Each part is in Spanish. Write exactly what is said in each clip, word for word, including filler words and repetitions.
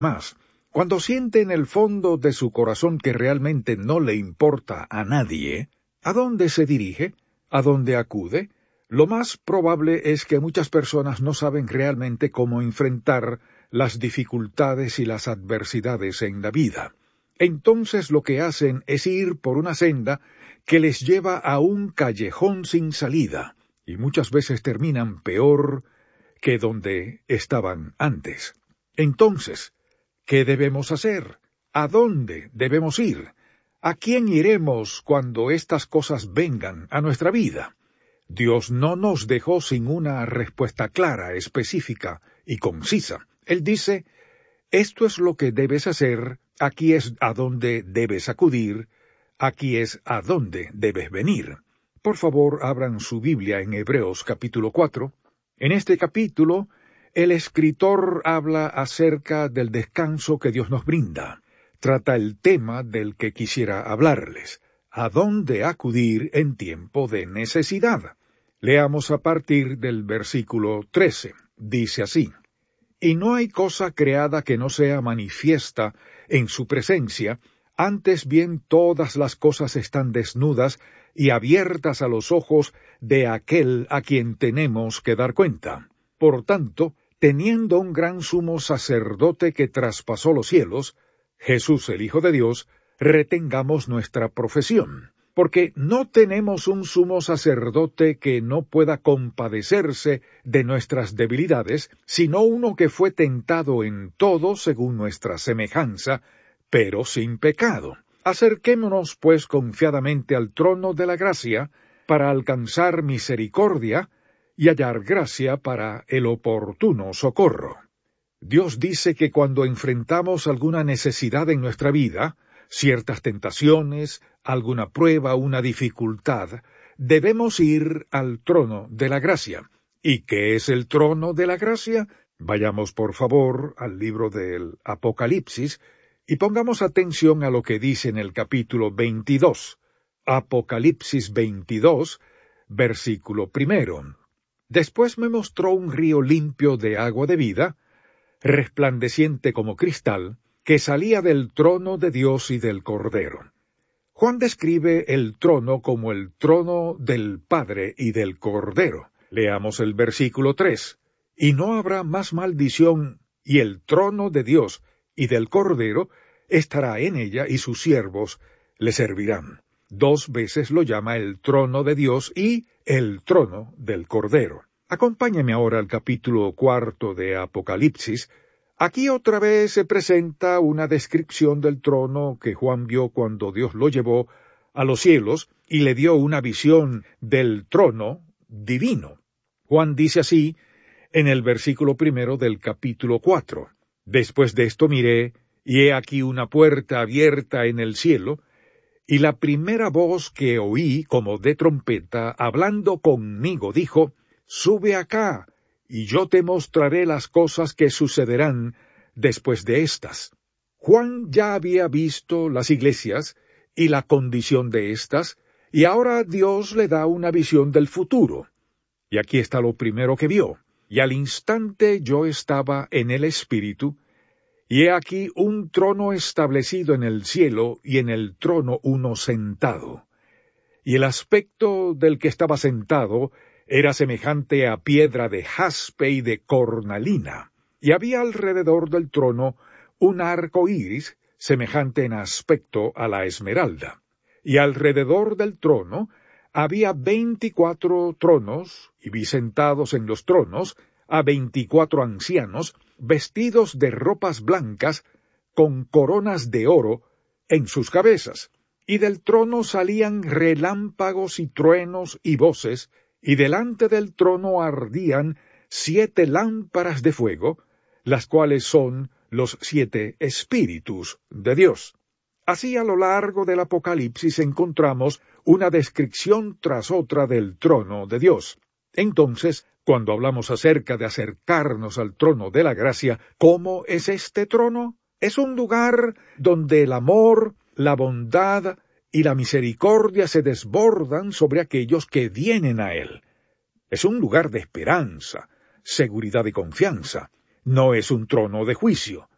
más. Cuando siente en el fondo de su corazón que realmente no le importa a nadie, ¿a dónde se dirige? ¿A dónde acude? Lo más probable es que muchas personas no saben realmente cómo enfrentar las dificultades y las adversidades en la vida. Entonces lo que hacen es ir por una senda que les lleva a un callejón sin salida, y muchas veces terminan peor que donde estaban antes. Entonces, ¿qué debemos hacer? ¿A dónde debemos ir? ¿A quién iremos cuando estas cosas vengan a nuestra vida? Dios no nos dejó sin una respuesta clara, específica y concisa. Él dice, esto es lo que debes hacer, aquí es a donde debes acudir, aquí es a donde debes venir. Por favor, abran su Biblia en Hebreos capítulo cuatro. En este capítulo, el escritor habla acerca del descanso que Dios nos brinda. Trata el tema del que quisiera hablarles, ¿a dónde acudir en tiempo de necesidad? Leamos a partir del versículo trece. Dice así, y no hay cosa creada que no sea manifiesta en su presencia, antes bien todas las cosas están desnudas y abiertas a los ojos de aquel a quien tenemos que dar cuenta. Por tanto, teniendo un gran sumo sacerdote que traspasó los cielos, Jesús el Hijo de Dios, retengamos nuestra profesión, porque no tenemos un sumo sacerdote que no pueda compadecerse de nuestras debilidades, sino uno que fue tentado en todo según nuestra semejanza, pero sin pecado. Acerquémonos, pues, confiadamente al trono de la gracia, para alcanzar misericordia y hallar gracia para el oportuno socorro. Dios dice que cuando enfrentamos alguna necesidad en nuestra vida, ciertas tentaciones, alguna prueba, una dificultad, debemos ir al trono de la gracia. ¿Y qué es el trono de la gracia? Vayamos, por favor, al libro del Apocalipsis, y pongamos atención a lo que dice en el capítulo veintidós. Apocalipsis veintidós, versículo primero. Después me mostró un río limpio de agua de vida, resplandeciente como cristal, que salía del trono de Dios y del Cordero. Juan describe el trono como el trono del Padre y del Cordero. Leamos el versículo tres. Y no habrá más maldición, y el trono de Dios y del Cordero estará en ella, y sus siervos le servirán. Dos veces lo llama el trono de Dios y el trono del Cordero. Acompáñeme ahora al capítulo cuarto de Apocalipsis. Aquí otra vez se presenta una descripción del trono que Juan vio cuando Dios lo llevó a los cielos y le dio una visión del trono divino. Juan dice así en el versículo primero del capítulo cuatro. Después de esto miré, y he aquí una puerta abierta en el cielo, y la primera voz que oí como de trompeta, hablando conmigo, dijo, «Sube acá, y yo te mostraré las cosas que sucederán después de estas». Juan ya había visto las iglesias y la condición de éstas, y ahora Dios le da una visión del futuro. Y aquí está lo primero que vio. Y al instante yo estaba en el Espíritu, y he aquí un trono establecido en el cielo, y en el trono uno sentado. Y el aspecto del que estaba sentado era semejante a piedra de jaspe y de cornalina, y había alrededor del trono un arco iris, semejante en aspecto a la esmeralda. Y alrededor del trono había veinticuatro tronos, y vi sentados en los tronos a veinticuatro ancianos, vestidos de ropas blancas, con coronas de oro en sus cabezas. Y del trono salían relámpagos y truenos y voces, y delante del trono ardían siete lámparas de fuego, las cuales son los siete espíritus de Dios. Así a lo largo del Apocalipsis encontramos una descripción tras otra del trono de Dios. Entonces, cuando hablamos acerca de acercarnos al trono de la gracia, ¿cómo es este trono? Es un lugar donde el amor, la bondad y la misericordia se desbordan sobre aquellos que vienen a él. Es un lugar de esperanza, seguridad y confianza. No es un trono de juicio.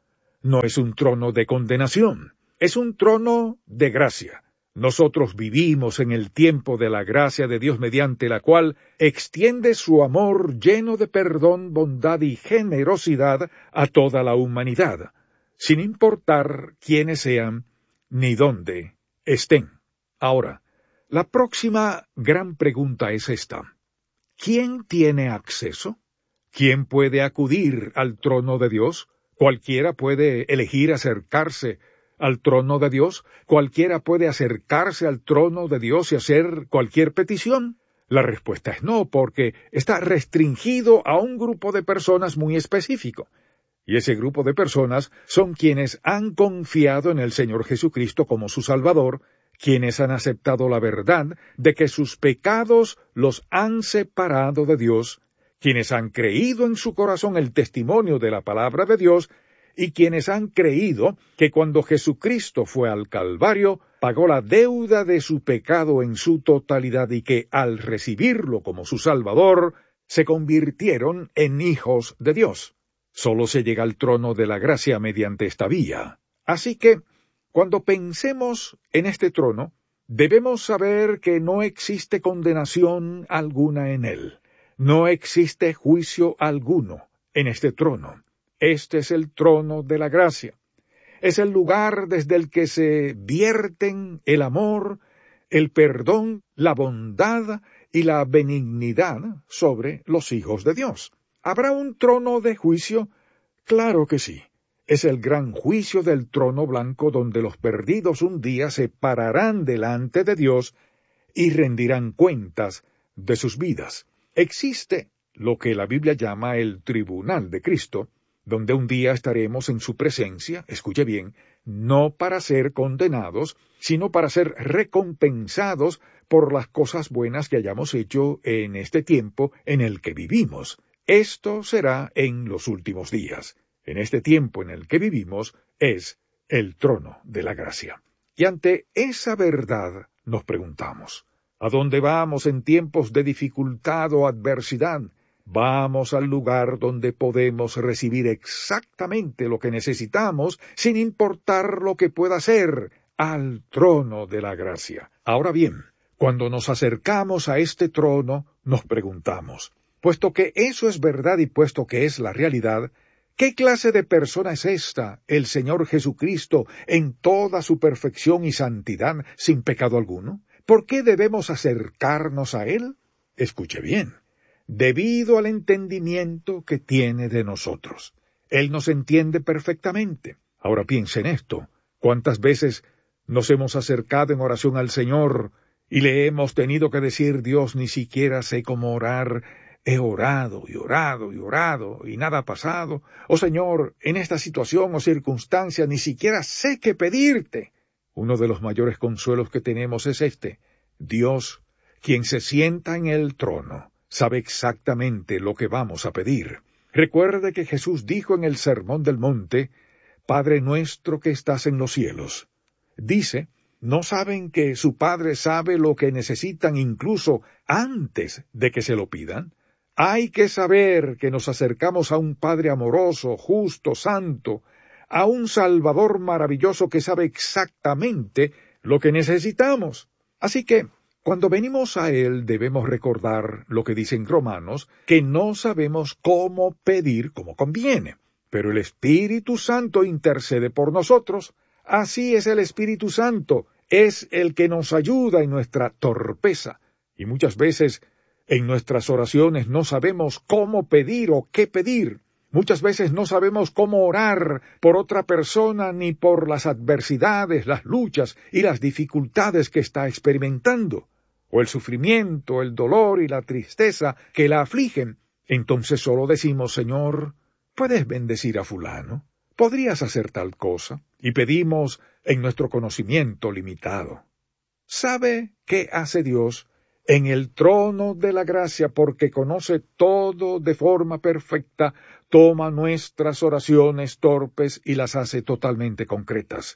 No es un trono de condenación, es un trono de gracia. Nosotros vivimos en el tiempo de la gracia de Dios mediante la cual extiende su amor lleno de perdón, bondad y generosidad a toda la humanidad, sin importar quiénes sean ni dónde estén. Ahora, la próxima gran pregunta es esta: ¿quién tiene acceso? ¿Quién puede acudir al trono de Dios? ¿Cualquiera puede elegir acercarse al trono de Dios? ¿Cualquiera puede acercarse al trono de Dios y hacer cualquier petición? La respuesta es no, porque está restringido a un grupo de personas muy específico. Y ese grupo de personas son quienes han confiado en el Señor Jesucristo como su Salvador, quienes han aceptado la verdad de que sus pecados los han separado de Dios, quienes han creído en su corazón el testimonio de la palabra de Dios, y quienes han creído que cuando Jesucristo fue al Calvario, pagó la deuda de su pecado en su totalidad y que, al recibirlo como su Salvador, se convirtieron en hijos de Dios. Solo se llega al trono de la gracia mediante esta vía. Así que, cuando pensemos en este trono, debemos saber que no existe condenación alguna en él. No existe juicio alguno en este trono. Este es el trono de la gracia. Es el lugar desde el que se vierten el amor, el perdón, la bondad y la benignidad sobre los hijos de Dios. ¿Habrá un trono de juicio? Claro que sí. Es el gran juicio del trono blanco donde los perdidos un día se pararán delante de Dios y rendirán cuentas de sus vidas. Existe lo que la Biblia llama el tribunal de Cristo, donde un día estaremos en su presencia, escuche bien, no para ser condenados, sino para ser recompensados por las cosas buenas que hayamos hecho en este tiempo en el que vivimos. Esto será en los últimos días. En este tiempo en el que vivimos es el trono de la gracia. Y ante esa verdad nos preguntamos, ¿a dónde vamos en tiempos de dificultad o adversidad? Vamos al lugar donde podemos recibir exactamente lo que necesitamos, sin importar lo que pueda ser, al trono de la gracia. Ahora bien, cuando nos acercamos a este trono, nos preguntamos, puesto que eso es verdad y puesto que es la realidad, ¿qué clase de persona es esta, el Señor Jesucristo, en toda su perfección y santidad, sin pecado alguno? ¿Por qué debemos acercarnos a Él? Escuche bien. Debido al entendimiento que tiene de nosotros. Él nos entiende perfectamente. Ahora piense en esto. ¿Cuántas veces nos hemos acercado en oración al Señor y le hemos tenido que decir, Dios, ni siquiera sé cómo orar, he orado y orado y orado y nada ha pasado? Oh Señor, en esta situación o circunstancia ni siquiera sé qué pedirte. Uno de los mayores consuelos que tenemos es este. Dios, quien se sienta en el trono, sabe exactamente lo que vamos a pedir. Recuerde que Jesús dijo en el Sermón del Monte, Padre nuestro que estás en los cielos. Dice, ¿no saben que su Padre sabe lo que necesitan incluso antes de que se lo pidan? Hay que saber que nos acercamos a un Padre amoroso, justo, santo, a un Salvador maravilloso que sabe exactamente lo que necesitamos. Así que, cuando venimos a Él debemos recordar lo que dicen Romanos, que no sabemos cómo pedir como conviene, pero el Espíritu Santo intercede por nosotros. Así es el Espíritu Santo, es el que nos ayuda en nuestra torpeza, y muchas veces en nuestras oraciones no sabemos cómo pedir o qué pedir. Muchas veces no sabemos cómo orar por otra persona ni por las adversidades, las luchas y las dificultades que está experimentando, o el sufrimiento, el dolor y la tristeza que la afligen. Entonces solo decimos, Señor, ¿puedes bendecir a fulano? ¿Podrías hacer tal cosa? Y pedimos en nuestro conocimiento limitado. ¿Sabe qué hace Dios en el trono de la gracia? Porque conoce todo de forma perfecta, toma nuestras oraciones torpes y las hace totalmente concretas.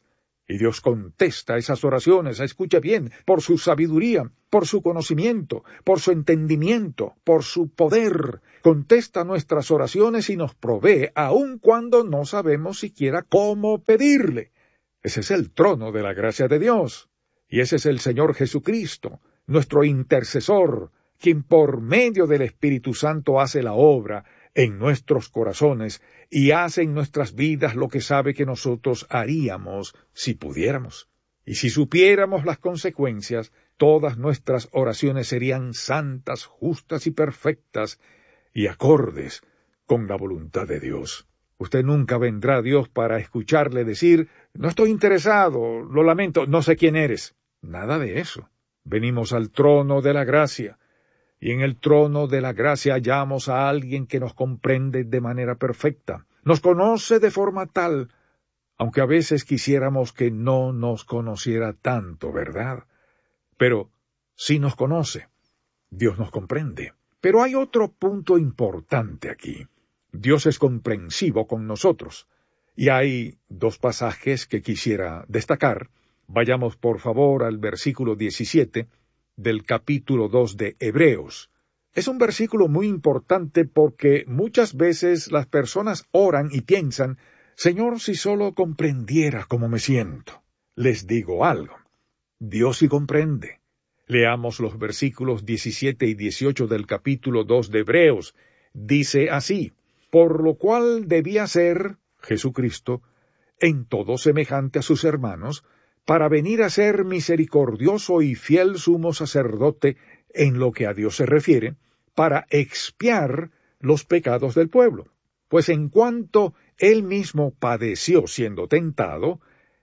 Y Dios contesta esas oraciones, escuche bien, por su sabiduría, por su conocimiento, por su entendimiento, por su poder. Contesta nuestras oraciones y nos provee, aun cuando no sabemos siquiera cómo pedirle. Ese es el trono de la gracia de Dios. Y ese es el Señor Jesucristo, nuestro intercesor, quien por medio del Espíritu Santo hace la obra en nuestros corazones y hace en nuestras vidas lo que sabe que nosotros haríamos si pudiéramos. Y si supiéramos las consecuencias, todas nuestras oraciones serían santas, justas y perfectas, y acordes con la voluntad de Dios. Usted nunca vendrá a Dios para escucharle decir, no estoy interesado, lo lamento, no sé quién eres. Nada de eso. Venimos al trono de la gracia, y en el trono de la gracia hallamos a alguien que nos comprende de manera perfecta, nos conoce de forma tal, aunque a veces quisiéramos que no nos conociera tanto, ¿verdad? Pero sí nos conoce, Dios nos comprende. Pero hay otro punto importante aquí. Dios es comprensivo con nosotros, y hay dos pasajes que quisiera destacar. Vayamos por favor al versículo diecisiete, del capítulo dos de Hebreos. Es un versículo muy importante porque muchas veces las personas oran y piensan, Señor, si solo comprendiera cómo me siento. Les digo algo, Dios sí comprende. Leamos los versículos diecisiete y dieciocho del capítulo dos de Hebreos. Dice así, por lo cual debía ser Jesucristo en todo semejante a sus hermanos, para venir a ser misericordioso y fiel sumo sacerdote en lo que a Dios se refiere, para expiar los pecados del pueblo. Pues en cuanto él mismo padeció siendo tentado,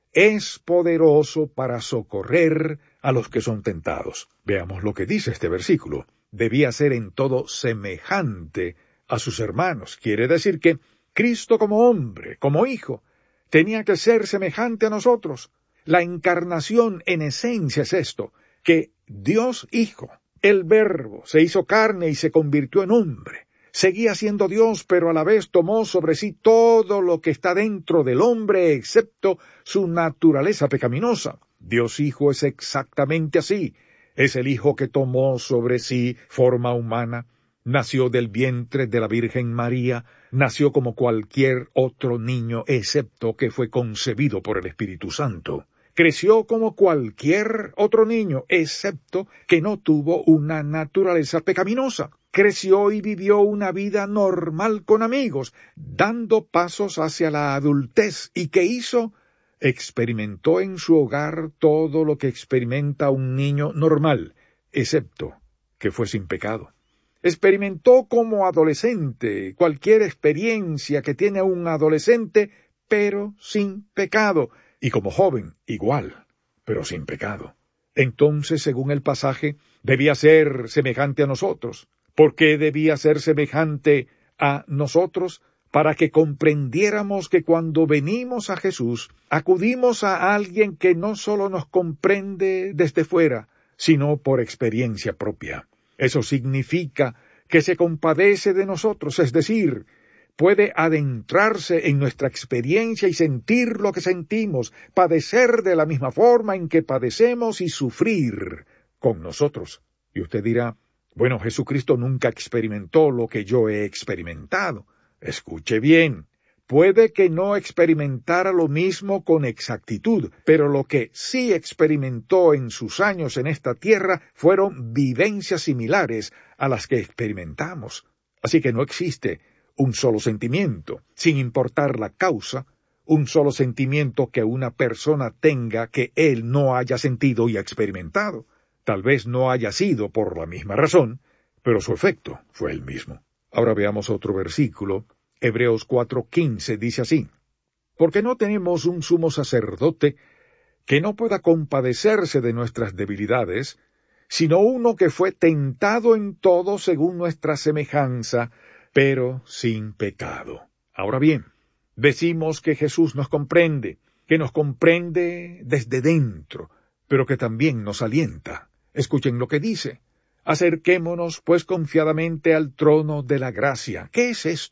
es poderoso para socorrer a los que son tentados. Veamos lo que dice este versículo. Debía ser en todo semejante a sus hermanos. Quiere decir que Cristo como hombre, como hijo, tenía que ser semejante a nosotros. La encarnación en esencia es esto, que Dios Hijo, el Verbo, se hizo carne y se convirtió en hombre. Seguía siendo Dios, pero a la vez tomó sobre sí todo lo que está dentro del hombre, excepto su naturaleza pecaminosa. Dios Hijo es exactamente así. Es el Hijo que tomó sobre sí forma humana, nació del vientre de la Virgen María, nació como cualquier otro niño, excepto que fue concebido por el Espíritu Santo. Creció como cualquier otro niño, excepto que no tuvo una naturaleza pecaminosa. Creció y vivió una vida normal con amigos, dando pasos hacia la adultez. ¿Y qué hizo? Experimentó en su hogar todo lo que experimenta un niño normal, excepto que fue sin pecado. Experimentó como adolescente cualquier experiencia que tiene un adolescente, pero sin pecado. Y como joven, igual, pero sin pecado. Entonces, según el pasaje, debía ser semejante a nosotros. ¿Por qué debía ser semejante a nosotros? Para que comprendiéramos que cuando venimos a Jesús, acudimos a alguien que no solo nos comprende desde fuera, sino por experiencia propia. Eso significa que se compadece de nosotros, es decir, puede adentrarse en nuestra experiencia y sentir lo que sentimos, padecer de la misma forma en que padecemos y sufrir con nosotros. Y usted dirá, bueno, Jesucristo nunca experimentó lo que yo he experimentado. Escuche bien, puede que no experimentara lo mismo con exactitud, pero lo que sí experimentó en sus años en esta tierra fueron vivencias similares a las que experimentamos. Así que no existe un solo sentimiento, sin importar la causa, un solo sentimiento que una persona tenga que él no haya sentido y experimentado. Tal vez no haya sido por la misma razón, pero su efecto fue el mismo. Ahora veamos otro versículo. Hebreos cuatro quince dice así, porque no tenemos un sumo sacerdote que no pueda compadecerse de nuestras debilidades, sino uno que fue tentado en todo según nuestra semejanza, pero sin pecado. Ahora bien, decimos que Jesús nos comprende, que nos comprende desde dentro, pero que también nos alienta. Escuchen lo que dice. Acerquémonos, pues, confiadamente al trono de la gracia. ¿Qué es esto?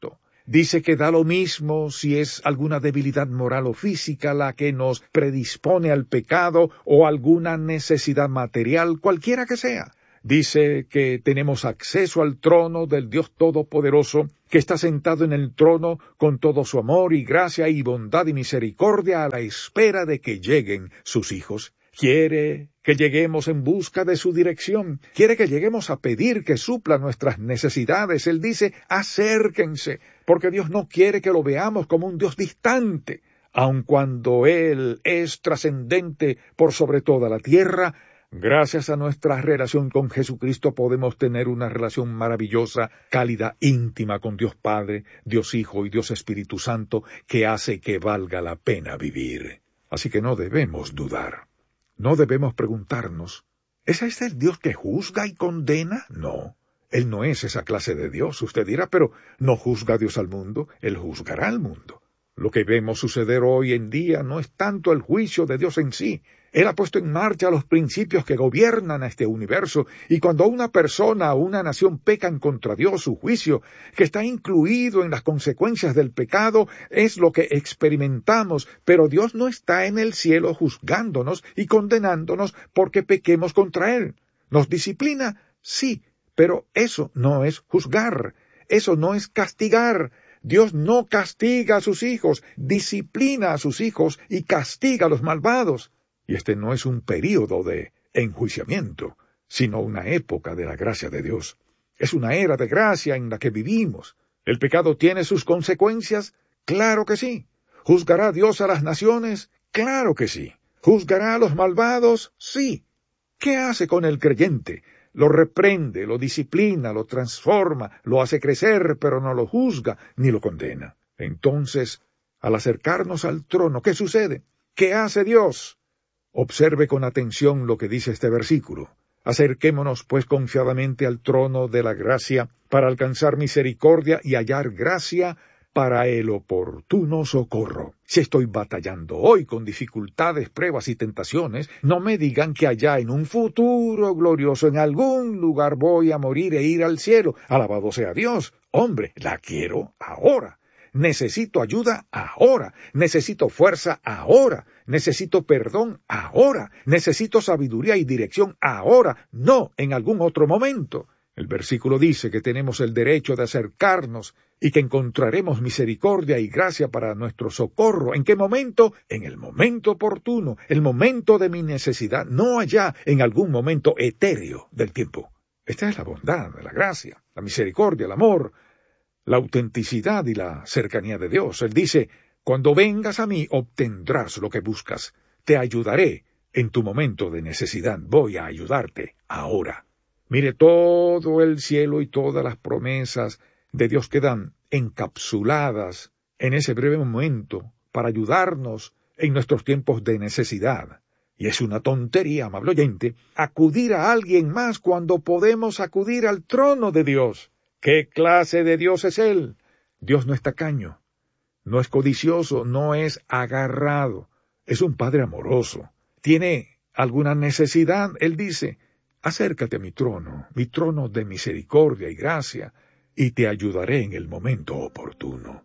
Dice que da lo mismo si es alguna debilidad moral o física la que nos predispone al pecado o alguna necesidad material, cualquiera que sea. Dice que tenemos acceso al trono del Dios Todopoderoso, que está sentado en el trono con todo su amor y gracia y bondad y misericordia a la espera de que lleguen sus hijos. Quiere que lleguemos en busca de su dirección. Quiere que lleguemos a pedir que supla nuestras necesidades. Él dice, acérquense, porque Dios no quiere que lo veamos como un Dios distante. Aun cuando Él es trascendente por sobre toda la tierra, gracias a nuestra relación con Jesucristo podemos tener una relación maravillosa, cálida, íntima con Dios Padre, Dios Hijo y Dios Espíritu Santo, que hace que valga la pena vivir. Así que no debemos dudar. No debemos preguntarnos, ¿es este el Dios que juzga y condena? No, Él no es esa clase de Dios. Usted dirá, pero ¿no juzga Dios al mundo? Él juzgará al mundo. Lo que vemos suceder hoy en día no es tanto el juicio de Dios en sí. Él ha puesto en marcha los principios que gobiernan a este universo, y cuando una persona o una nación pecan contra Dios, su juicio, que está incluido en las consecuencias del pecado, es lo que experimentamos, pero Dios no está en el cielo juzgándonos y condenándonos porque pequemos contra Él. ¿Nos disciplina? Sí, pero eso no es juzgar, eso no es castigar. Dios no castiga a sus hijos, disciplina a sus hijos y castiga a los malvados. Y este no es un período de enjuiciamiento, sino una época de la gracia de Dios. Es una era de gracia en la que vivimos. ¿El pecado tiene sus consecuencias? Claro que sí. ¿Juzgará Dios a las naciones? Claro que sí. ¿Juzgará a los malvados? Sí. ¿Qué hace con el creyente? Lo reprende, lo disciplina, lo transforma, lo hace crecer, pero no lo juzga ni lo condena. Entonces, al acercarnos al trono, ¿qué sucede? ¿Qué hace Dios? Observe con atención lo que dice este versículo. Acerquémonos, pues, confiadamente al trono de la gracia, para alcanzar misericordia y hallar gracia para el oportuno socorro. Si estoy batallando hoy con dificultades, pruebas y tentaciones, no me digan que allá en un futuro glorioso, en algún lugar voy a morir e ir al cielo. Alabado sea Dios. Hombre, la quiero ahora. Necesito ayuda ahora, necesito fuerza ahora, necesito perdón ahora, necesito sabiduría y dirección ahora, no en algún otro momento. El versículo dice que tenemos el derecho de acercarnos y que encontraremos misericordia y gracia para nuestro socorro. ¿En qué momento? En el momento oportuno, el momento de mi necesidad, no allá en algún momento etéreo del tiempo. Esta es la bondad, la gracia, la misericordia, el amor, la autenticidad y la cercanía de Dios. Él dice, cuando vengas a mí obtendrás lo que buscas. Te ayudaré en tu momento de necesidad. Voy a ayudarte ahora. Mire, todo el cielo y todas las promesas de Dios quedan encapsuladas en ese breve momento para ayudarnos en nuestros tiempos de necesidad. Y es una tontería, amable oyente, acudir a alguien más cuando podemos acudir al trono de Dios. ¿Qué clase de Dios es Él? Dios no es tacaño, no es codicioso, no es agarrado. Es un Padre amoroso. ¿Tiene alguna necesidad? Él dice, acércate a mi trono, mi trono de misericordia y gracia, y te ayudaré en el momento oportuno.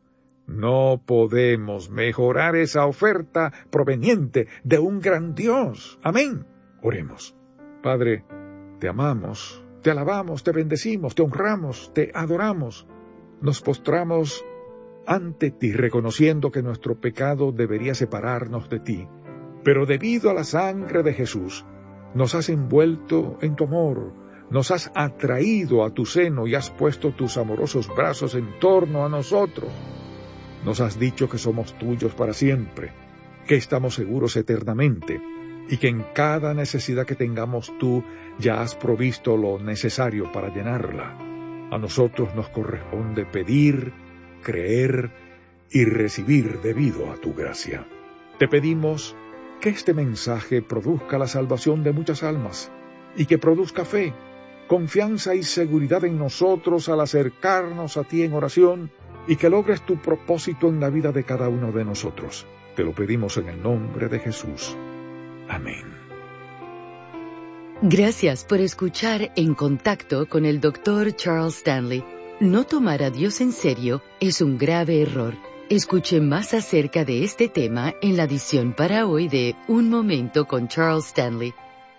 No podemos mejorar esa oferta proveniente de un gran Dios. Amén. Oremos. Padre, te amamos. Te alabamos, te bendecimos, te honramos, te adoramos. Nos postramos ante ti, reconociendo que nuestro pecado debería separarnos de ti. Pero debido a la sangre de Jesús, nos has envuelto en tu amor, nos has atraído a tu seno y has puesto tus amorosos brazos en torno a nosotros. Nos has dicho que somos tuyos para siempre, que estamos seguros eternamente, y que en cada necesidad que tengamos tú ya has provisto lo necesario para llenarla. A nosotros nos corresponde pedir, creer y recibir debido a tu gracia. Te pedimos que este mensaje produzca la salvación de muchas almas y que produzca fe, confianza y seguridad en nosotros al acercarnos a ti en oración y que logres tu propósito en la vida de cada uno de nosotros. Te lo pedimos en el nombre de Jesús. Amén. Gracias por escuchar En Contacto con el doctor Charles Stanley. No tomar a Dios en serio es un grave error. Escuche más acerca de este tema en la edición para hoy de Un Momento con Charles Stanley.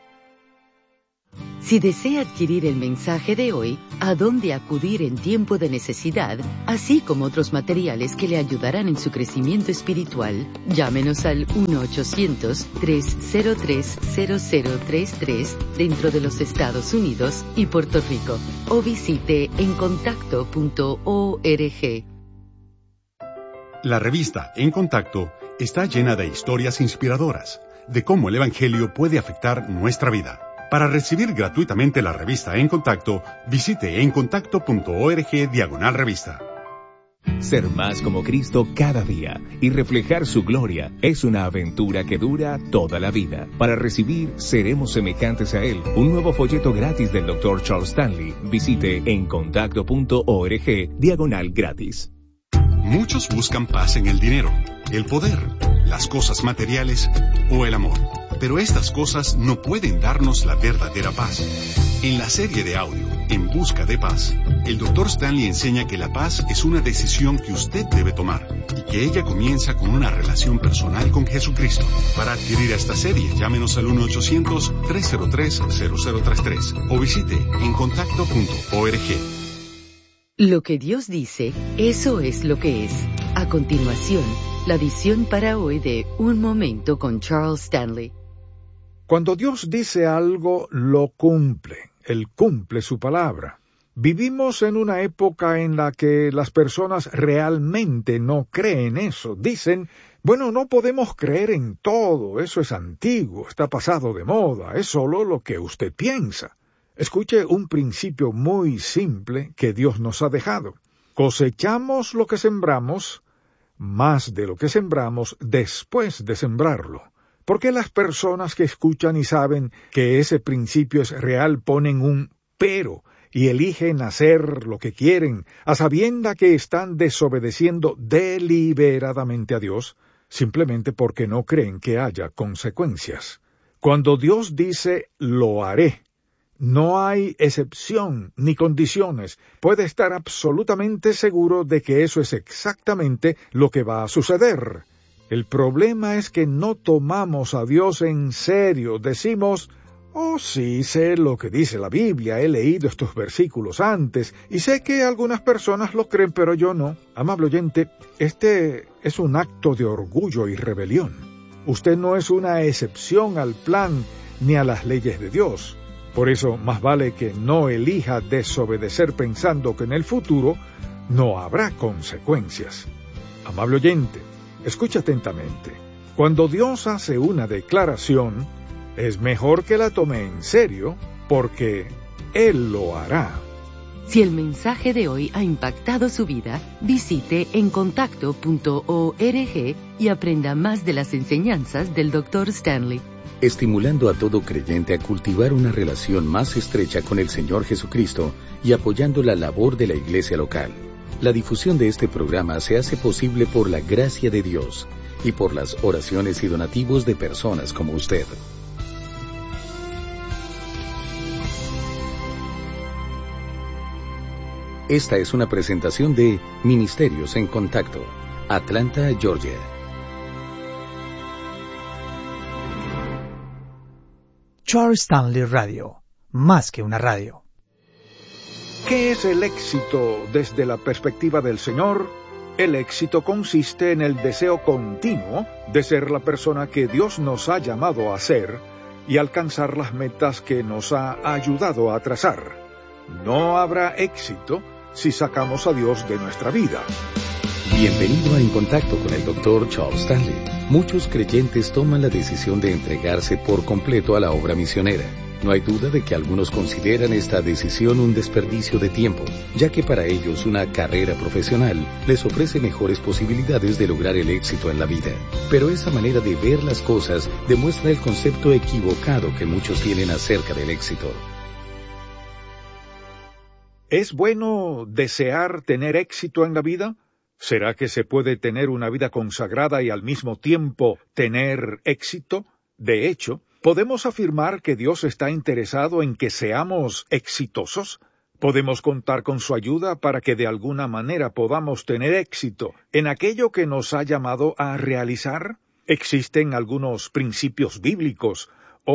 Si desea adquirir el mensaje de hoy, a dónde acudir en tiempo de necesidad, así como otros materiales que le ayudarán en su crecimiento espiritual, llámenos al uno ochocientos, tres cero tres, cero cero tres tres dentro de los Estados Unidos y Puerto Rico, o visite en contacto punto org. La revista En Contacto está llena de historias inspiradoras de cómo el Evangelio puede afectar nuestra vida. Para recibir gratuitamente la revista En Contacto, visite encontacto punto org diagonal revista. Ser más como Cristo cada día y reflejar su gloria es una aventura que dura toda la vida. Para recibir Seremos semejantes a Él, un nuevo folleto gratis del doctor Charles Stanley, visite encontacto punto org diagonal gratis. Muchos buscan paz en el dinero, el poder, las cosas materiales o el amor. Pero estas cosas no pueden darnos la verdadera paz. En la serie de audio, En Busca de Paz, el doctor Stanley enseña que la paz es una decisión que usted debe tomar y que ella comienza con una relación personal con Jesucristo. Para adquirir esta serie, llámenos al uno ochocientos, tres cero tres, cero cero tres tres o visite encontacto punto org. Lo que Dios dice, eso es lo que es. A continuación, la edición para hoy de Un Momento con Charles Stanley. Cuando Dios dice algo, lo cumple. Él cumple su palabra. Vivimos en una época en la que las personas realmente no creen eso. Dicen, bueno, no podemos creer en todo, eso es antiguo, está pasado de moda, es solo lo que usted piensa. Escuche un principio muy simple que Dios nos ha dejado. Cosechamos lo que sembramos, más de lo que sembramos después de sembrarlo. ¿Por qué las personas que escuchan y saben que ese principio es real ponen un pero y eligen hacer lo que quieren, a sabienda que están desobedeciendo deliberadamente a Dios, simplemente porque no creen que haya consecuencias? Cuando Dios dice, lo haré, no hay excepción ni condiciones. Puede estar absolutamente seguro de que eso es exactamente lo que va a suceder. El problema es que no tomamos a Dios en serio. Decimos, oh sí, sé lo que dice la Biblia, he leído estos versículos antes, y sé que algunas personas lo creen, pero yo no. Amable oyente, este es un acto de orgullo y rebelión. Usted no es una excepción al plan ni a las leyes de Dios. Por eso, más vale que no elija desobedecer pensando que en el futuro no habrá consecuencias. Amable oyente, escucha atentamente. Cuando Dios hace una declaración, es mejor que la tome en serio, porque Él lo hará. Si el mensaje de hoy ha impactado su vida, visite encontacto punto org y aprenda más de las enseñanzas del doctor Stanley. Estimulando a todo creyente a cultivar una relación más estrecha con el Señor Jesucristo y apoyando la labor de la iglesia local. La difusión de este programa se hace posible por la gracia de Dios y por las oraciones y donativos de personas como usted. Esta es una presentación de Ministerios en Contacto, Atlanta, Georgia. Charles Stanley Radio, más que una radio. ¿Qué es el éxito desde la perspectiva del Señor? El éxito consiste en el deseo continuo de ser la persona que Dios nos ha llamado a ser y alcanzar las metas que nos ha ayudado a trazar. No habrá éxito si sacamos a Dios de nuestra vida. Bienvenido a En Contacto con el doctor Charles Stanley. Muchos creyentes toman la decisión de entregarse por completo a la obra misionera. No hay duda de que algunos consideran esta decisión un desperdicio de tiempo, ya que para ellos una carrera profesional les ofrece mejores posibilidades de lograr el éxito en la vida. Pero esa manera de ver las cosas demuestra el concepto equivocado que muchos tienen acerca del éxito. ¿Es bueno desear tener éxito en la vida? ¿Será que se puede tener una vida consagrada y al mismo tiempo tener éxito? De hecho, ¿podemos afirmar que Dios está interesado en que seamos exitosos? Podemos contar con su ayuda para que de alguna manera podamos tener éxito en aquello que nos ha llamado a realizar. ¿Existen algunos principios bíblicos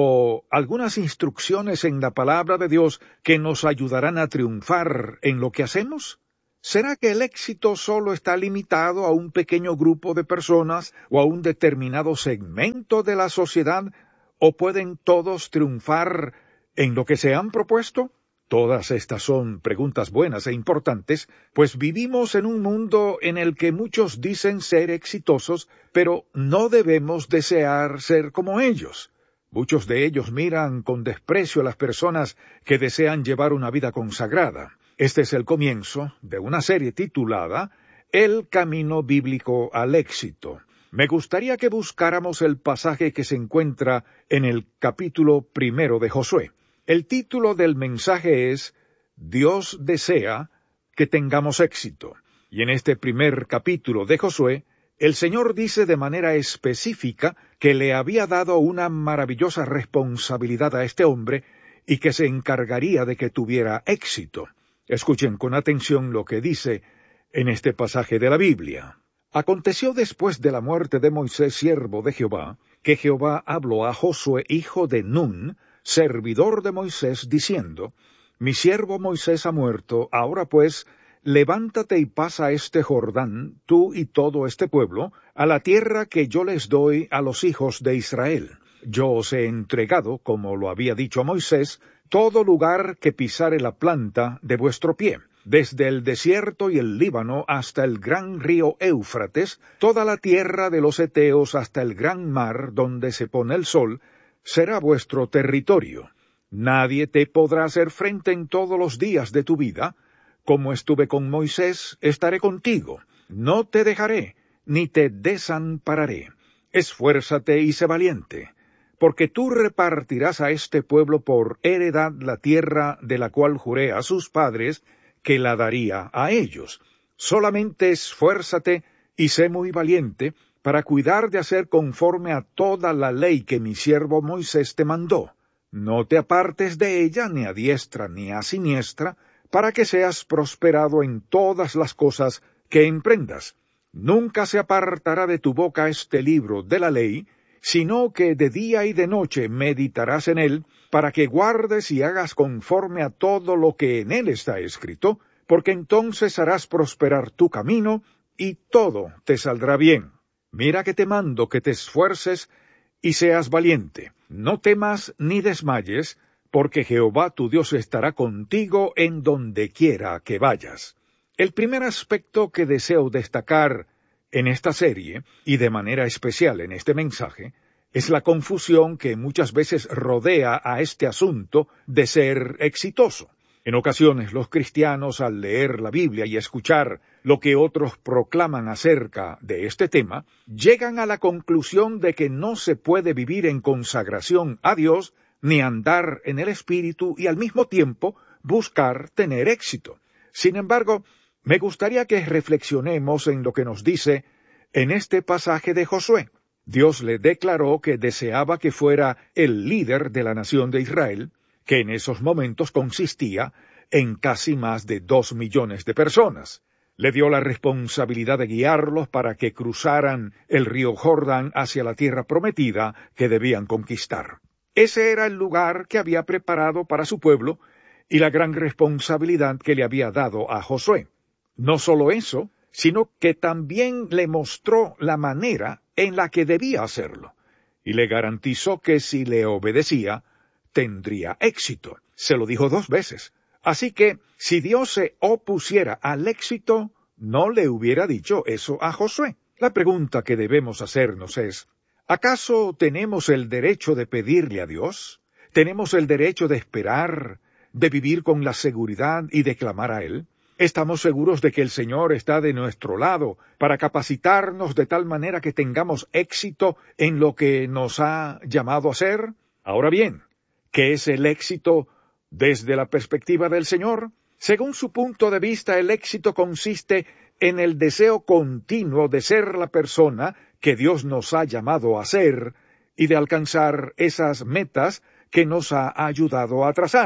o algunas instrucciones en la palabra de Dios que nos ayudarán a triunfar en lo que hacemos? ¿Será que el éxito solo está limitado a un pequeño grupo de personas o a un determinado segmento de la sociedad, o pueden todos triunfar en lo que se han propuesto? Todas estas son preguntas buenas e importantes, pues vivimos en un mundo en el que muchos dicen ser exitosos, pero no debemos desear ser como ellos. Muchos de ellos miran con desprecio a las personas que desean llevar una vida consagrada. Este es el comienzo de una serie titulada El Camino Bíblico al Éxito. Me gustaría que buscáramos el pasaje que se encuentra en el capítulo primero de Josué. El título del mensaje es Dios desea que tengamos éxito. Y en este primer capítulo de Josué, el Señor dice de manera específica que le había dado una maravillosa responsabilidad a este hombre y que se encargaría de que tuviera éxito. Escuchen con atención lo que dice en este pasaje de la Biblia. Aconteció después de la muerte de Moisés, siervo de Jehová, que Jehová habló a Josué, hijo de Nun, servidor de Moisés, diciendo, Mi siervo Moisés ha muerto, ahora pues, levántate y pasa este Jordán, tú y todo este pueblo, a la tierra que yo les doy a los hijos de Israel. Yo os he entregado, como lo había dicho a Moisés, todo lugar que pisare la planta de vuestro pie, desde el desierto y el Líbano hasta el gran río Éufrates, toda la tierra de los heteos hasta el gran mar donde se pone el sol, será vuestro territorio. Nadie te podrá hacer frente en todos los días de tu vida. Como estuve con Moisés, estaré contigo. No te dejaré, ni te desampararé. Esfuérzate y sé valiente, porque tú repartirás a este pueblo por heredad la tierra de la cual juré a sus padres que la daría a ellos. Solamente esfuérzate y sé muy valiente, para cuidar de hacer conforme a toda la ley que mi siervo Moisés te mandó. No te apartes de ella ni a diestra ni a siniestra, para que seas prosperado en todas las cosas que emprendas. Nunca se apartará de tu boca este libro de la ley, sino que de día y de noche meditarás en él, para que guardes y hagas conforme a todo lo que en él está escrito, porque entonces harás prosperar tu camino, y todo te saldrá bien. Mira que te mando que te esfuerces y seas valiente. No temas ni desmayes, porque Jehová tu Dios estará contigo en donde quiera que vayas. El primer aspecto que deseo destacar en esta serie, y de manera especial en este mensaje, es la confusión que muchas veces rodea a este asunto de ser exitoso. En ocasiones los cristianos, al leer la Biblia y escuchar lo que otros proclaman acerca de este tema, llegan a la conclusión de que no se puede vivir en consagración a Dios, ni andar en el Espíritu y al mismo tiempo buscar tener éxito. Sin embargo, me gustaría que reflexionemos en lo que nos dice en este pasaje de Josué. Dios le declaró que deseaba que fuera el líder de la nación de Israel, que en esos momentos consistía en casi más de dos millones de personas. Le dio la responsabilidad de guiarlos para que cruzaran el río Jordán hacia la tierra prometida que debían conquistar. Ese era el lugar que había preparado para su pueblo y la gran responsabilidad que le había dado a Josué. No solo eso, sino que también le mostró la manera en la que debía hacerlo, y le garantizó que si le obedecía, tendría éxito. Se lo dijo dos veces. Así que, si Dios se opusiera al éxito, no le hubiera dicho eso a Josué. La pregunta que debemos hacernos es, ¿acaso tenemos el derecho de pedirle a Dios? ¿Tenemos el derecho de esperar, de vivir con la seguridad y de clamar a Él? ¿Estamos seguros de que el Señor está de nuestro lado para capacitarnos de tal manera que tengamos éxito en lo que nos ha llamado a hacer? Ahora bien, ¿qué es el éxito desde la perspectiva del Señor? Según su punto de vista, el éxito consiste en el deseo continuo de ser la persona que Dios nos ha llamado a ser y de alcanzar esas metas que nos ha ayudado a trazar.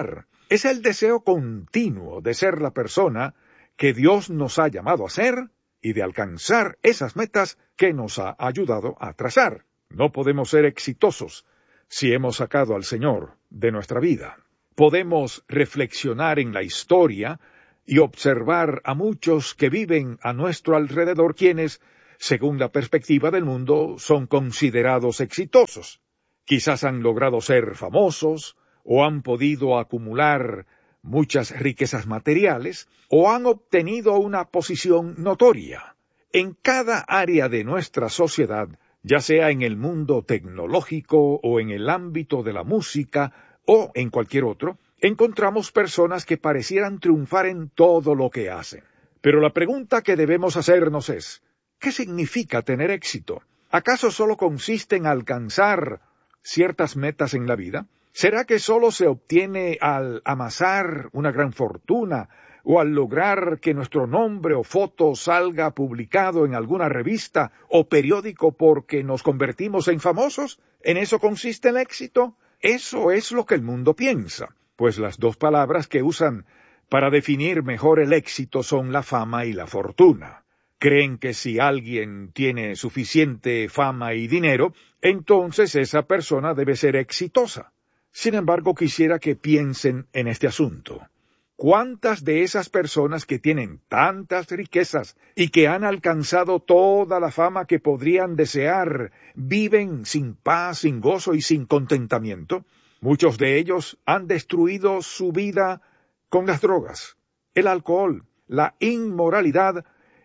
Es el deseo continuo de ser la persona que Dios nos ha llamado a ser y de alcanzar esas metas que nos ha ayudado a trazar. No podemos ser exitosos si hemos sacado al Señor de nuestra vida. Podemos reflexionar en la historia y observar a muchos que viven a nuestro alrededor quienes, según la perspectiva del mundo, son considerados exitosos. Quizás han logrado ser famosos, o han podido acumular muchas riquezas materiales, o han obtenido una posición notoria. En cada área de nuestra sociedad, ya sea en el mundo tecnológico o en el ámbito de la música o en cualquier otro, encontramos personas que parecieran triunfar en todo lo que hacen. Pero la pregunta que debemos hacernos es, ¿qué significa tener éxito? ¿Acaso solo consiste en alcanzar ciertas metas en la vida? ¿Será que solo se obtiene al amasar una gran fortuna o al lograr que nuestro nombre o foto salga publicado en alguna revista o periódico porque nos convertimos en famosos? ¿En eso consiste el éxito? Eso es lo que el mundo piensa, pues las dos palabras que usan para definir mejor el éxito son la fama y la fortuna. Creen que si alguien tiene suficiente fama y dinero, entonces esa persona debe ser exitosa. Sin embargo, quisiera que piensen en este asunto. ¿Cuántas de esas personas que tienen tantas riquezas y que han alcanzado toda la fama que podrían desear viven sin paz, sin gozo y sin contentamiento? Muchos de ellos han destruido su vida con las drogas, el alcohol, la inmoralidad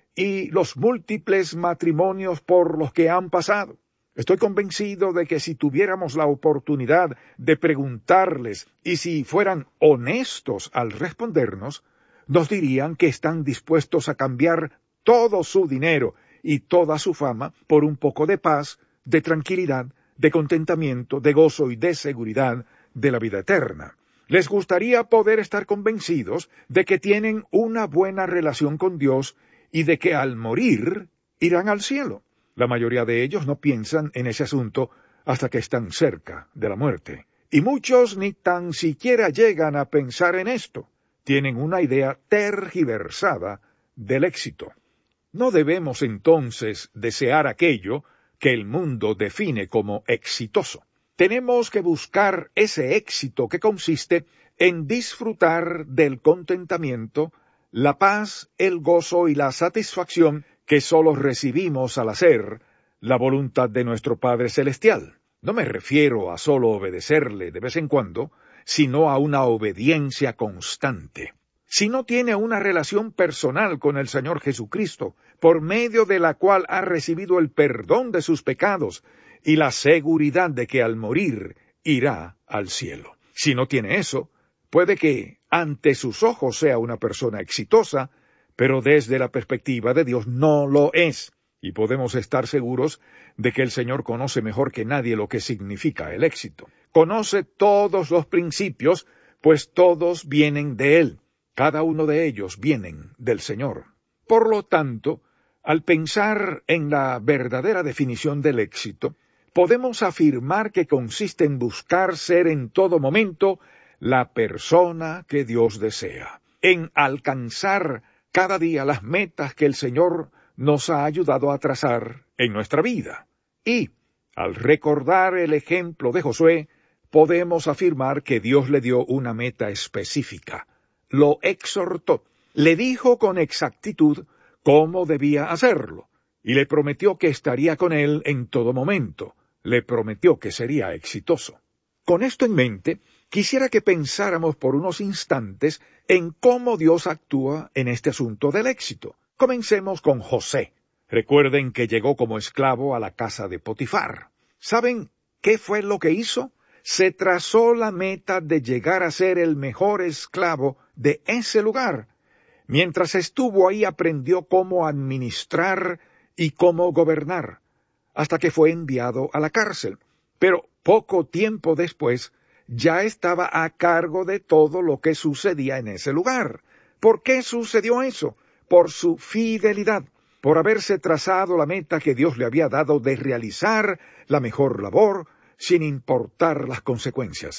y los múltiples matrimonios por los que han pasado. Estoy convencido de que si tuviéramos la oportunidad de preguntarles y si fueran honestos al respondernos, nos dirían que están dispuestos a cambiar todo su dinero y toda su fama por un poco de paz, de tranquilidad, de contentamiento, de gozo y de seguridad de la vida eterna. Les gustaría poder estar convencidos de que tienen una buena relación con Dios y de que al morir irán al cielo. La mayoría de ellos no piensan en ese asunto hasta que están cerca de la muerte. Y muchos ni tan siquiera llegan a pensar en esto. Tienen una idea tergiversada del éxito. No debemos entonces desear aquello que el mundo define como exitoso. Tenemos que buscar ese éxito que consiste en disfrutar del contentamiento, la paz, el gozo y la satisfacción que sólo recibimos al hacer la voluntad de nuestro Padre Celestial. No me refiero a sólo obedecerle de vez en cuando, sino a una obediencia constante. Si no tiene una relación personal con el Señor Jesucristo, por medio de la cual ha recibido el perdón de sus pecados y la seguridad de que al morir irá al cielo. Si no tiene eso, puede que ante sus ojos sea una persona exitosa, pero desde la perspectiva de Dios no lo es, y podemos estar seguros de que el Señor conoce mejor que nadie lo que significa el éxito. Conoce todos los principios, pues todos vienen de Él. Cada uno de ellos vienen del Señor. Por lo tanto, al pensar en la verdadera definición del éxito, podemos afirmar que consiste en buscar ser en todo momento la persona que Dios desea, en alcanzar cada día las metas que el Señor nos ha ayudado a trazar en nuestra vida. Y, al recordar el ejemplo de Josué, podemos afirmar que Dios le dio una meta específica. Lo exhortó, le dijo con exactitud cómo debía hacerlo, y le prometió que estaría con él en todo momento. Le prometió que sería exitoso. Con esto en mente, quisiera que pensáramos por unos instantes en cómo Dios actúa en este asunto del éxito. Comencemos con José. Recuerden que llegó como esclavo a la casa de Potifar. ¿Saben qué fue lo que hizo? Se trazó la meta de llegar a ser el mejor esclavo de ese lugar. Mientras estuvo ahí aprendió cómo administrar y cómo gobernar, hasta que fue enviado a la cárcel. Pero poco tiempo después, ya estaba a cargo de todo lo que sucedía en ese lugar. ¿Por qué sucedió eso? Por su fidelidad, por haberse trazado la meta que Dios le había dado de realizar la mejor labor, sin importar las consecuencias.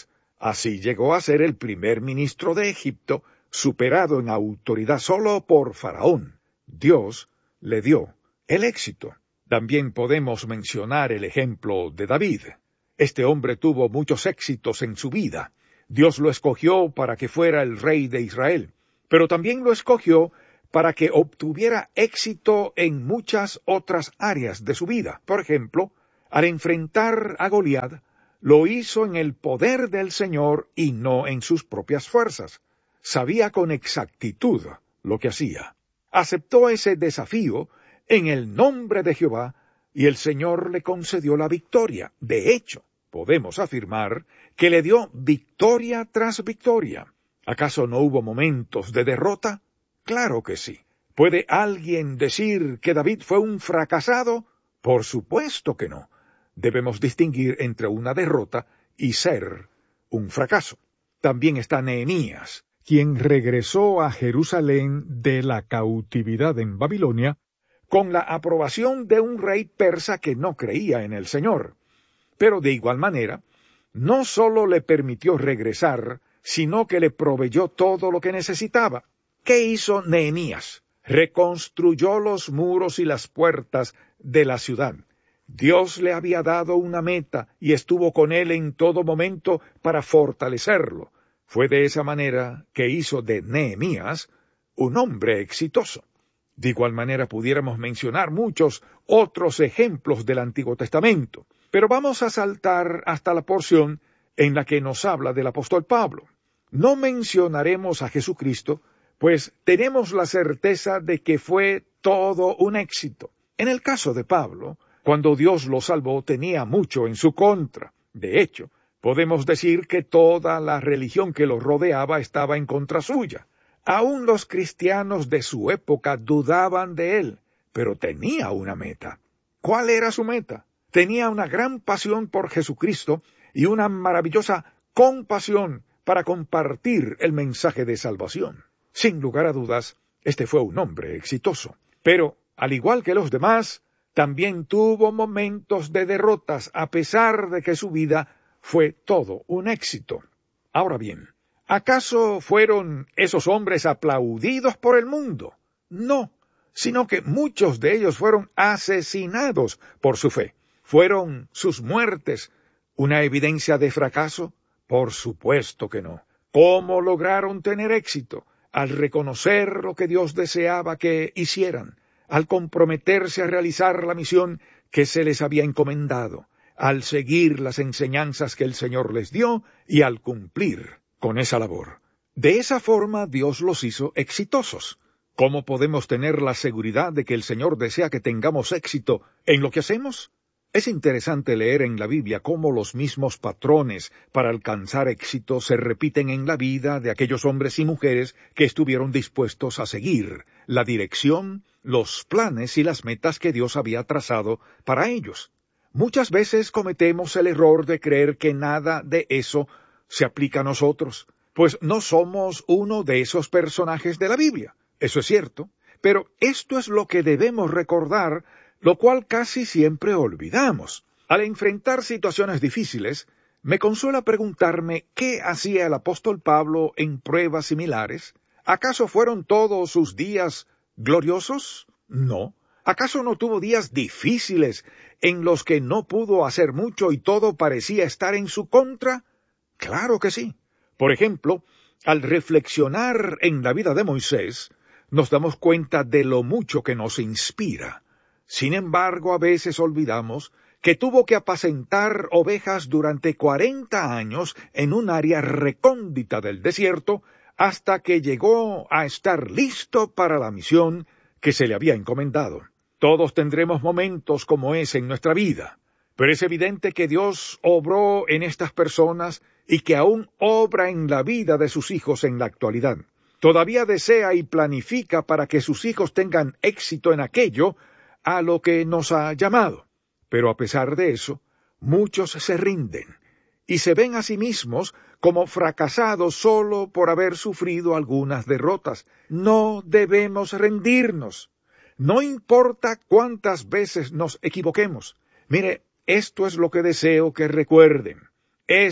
Así llegó a ser el primer ministro de Egipto, superado en autoridad solo por Faraón. Dios le dio el éxito. También podemos mencionar el ejemplo de David. Este hombre tuvo muchos éxitos en su vida. Dios lo escogió para que fuera el rey de Israel, pero también lo escogió para que obtuviera éxito en muchas otras áreas de su vida. Por ejemplo, al enfrentar a Goliat, lo hizo en el poder del Señor y no en sus propias fuerzas. Sabía con exactitud lo que hacía. Aceptó ese desafío en el nombre de Jehová, y el Señor le concedió la victoria. De hecho, podemos afirmar que le dio victoria tras victoria. ¿Acaso no hubo momentos de derrota? Claro que sí. ¿Puede alguien decir que David fue un fracasado? Por supuesto que no. Debemos distinguir entre una derrota y ser un fracaso. También está Nehemías, quien regresó a Jerusalén de la cautividad en Babilonia con la aprobación de un rey persa que no creía en el Señor. Pero de igual manera, no solo le permitió regresar, sino que le proveyó todo lo que necesitaba. ¿Qué hizo Nehemías? Reconstruyó los muros y las puertas de la ciudad. Dios le había dado una meta y estuvo con él en todo momento para fortalecerlo. Fue de esa manera que hizo de Nehemías un hombre exitoso. De igual manera pudiéramos mencionar muchos otros ejemplos del Antiguo Testamento, pero vamos a saltar hasta la porción en la que nos habla del apóstol Pablo. No mencionaremos a Jesucristo, pues tenemos la certeza de que fue todo un éxito. En el caso de Pablo, cuando Dios lo salvó, tenía mucho en su contra. De hecho, podemos decir que toda la religión que lo rodeaba estaba en contra suya. Aún los cristianos de su época dudaban de él, pero tenía una meta. ¿Cuál era su meta? Tenía una gran pasión por Jesucristo y una maravillosa compasión para compartir el mensaje de salvación. Sin lugar a dudas, este fue un hombre exitoso. Pero, al igual que los demás, también tuvo momentos de derrotas, a pesar de que su vida fue todo un éxito. Ahora bien, ¿acaso fueron esos hombres aplaudidos por el mundo? No, sino que muchos de ellos fueron asesinados por su fe. ¿Fueron sus muertes una evidencia de fracaso? Por supuesto que no. ¿Cómo lograron tener éxito? Al reconocer lo que Dios deseaba que hicieran, al comprometerse a realizar la misión que se les había encomendado, al seguir las enseñanzas que el Señor les dio y al cumplir con esa labor. De esa forma Dios los hizo exitosos. ¿Cómo podemos tener la seguridad de que el Señor desea que tengamos éxito en lo que hacemos? Es interesante leer en la Biblia cómo los mismos patrones para alcanzar éxito se repiten en la vida de aquellos hombres y mujeres que estuvieron dispuestos a seguir la dirección, los planes y las metas que Dios había trazado para ellos. Muchas veces cometemos el error de creer que nada de eso se aplica a nosotros, pues no somos uno de esos personajes de la Biblia. Eso es cierto, pero esto es lo que debemos recordar, lo cual casi siempre olvidamos. Al enfrentar situaciones difíciles, me consuela preguntarme qué hacía el apóstol Pablo en pruebas similares. ¿Acaso fueron todos sus días gloriosos? No. ¿Acaso no tuvo días difíciles en los que no pudo hacer mucho y todo parecía estar en su contra? Claro que sí. Por ejemplo, al reflexionar en la vida de Moisés, nos damos cuenta de lo mucho que nos inspira. Sin embargo, a veces olvidamos que tuvo que apacentar ovejas durante cuarenta años en un área recóndita del desierto hasta que llegó a estar listo para la misión que se le había encomendado. Todos tendremos momentos como ese en nuestra vida, pero es evidente que Dios obró en estas personas y que aún obra en la vida de sus hijos en la actualidad. Todavía desea y planifica para que sus hijos tengan éxito en aquello a lo que nos ha llamado. Pero a pesar de eso, muchos se rinden y se ven a sí mismos como fracasados solo por haber sufrido algunas derrotas. No debemos rendirnos. No importa cuántas veces nos equivoquemos. Mire, esto es lo que deseo que recuerden. Es